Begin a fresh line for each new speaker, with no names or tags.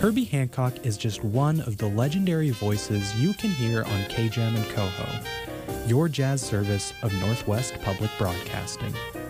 Herbie Hancock is just one of the legendary voices you can hear on KJAM and Coho, your jazz service of Northwest Public Broadcasting.